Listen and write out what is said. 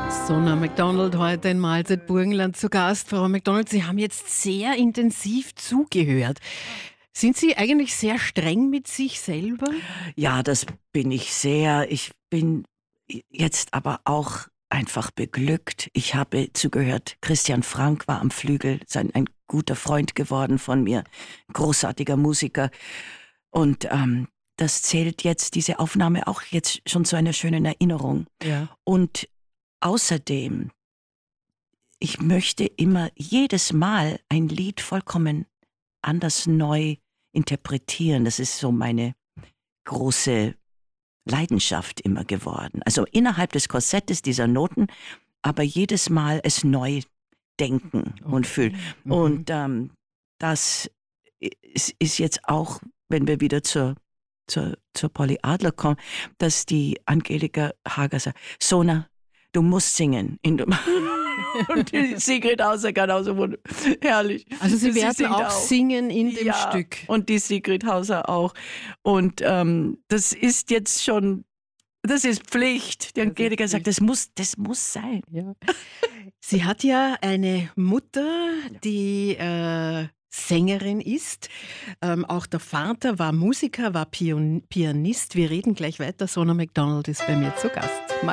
Sona MacDonald heute in Mahlzeit Burgenland zu Gast. Frau MacDonald, Sie haben jetzt sehr intensiv zugehört. Sind Sie eigentlich sehr streng mit sich selber? Ja, das bin ich sehr. Ich bin jetzt aber auch einfach beglückt. Ich habe zugehört, Christian Frank war am Flügel, ein guter Freund geworden von mir, großartiger Musiker. Und das zählt jetzt, diese Aufnahme, auch jetzt schon zu einer schönen Erinnerung. Ja. Und außerdem, ich möchte immer jedes Mal ein Lied vollkommen anders neu interpretieren. Das ist so meine große Leidenschaft immer geworden. Also innerhalb des Korsettes dieser Noten, aber jedes Mal es neu denken und fühlen. Mhm. Und das ist jetzt auch, wenn wir wieder zur Polly Adler kommen, dass die Angelika Hager sagt, Sona, du musst singen. Und die Sigrid Hauser genauso herrlich. Also Sie werden singt auch singen in dem Stück. Und die Sigrid Hauser auch. Und das ist jetzt schon, das ist Pflicht. Die Angelika sagt, das muss sein. Ja. Sie hat ja eine Mutter, die Sängerin ist. Auch der Vater war Musiker, war Pianist. Wir reden gleich weiter. Sona MacDonald ist bei mir zu Gast.